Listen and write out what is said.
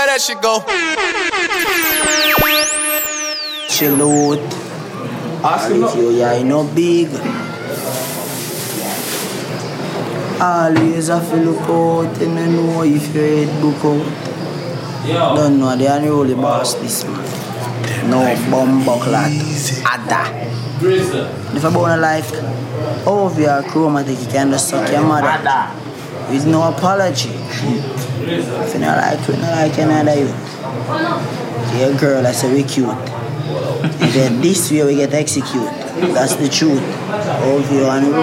that shit go. Chill out. If you no big. Always have to look out and you know if your head book out. Don't know, they are the only boss this man. No bumbuckler. Ada. If I born a life, oh, if you are chromatic, you can just suck your mother. With no apology. If you don't like another you. Your girl, I say we cute. If you're this way, we get execute. That's the truth. Oh, if you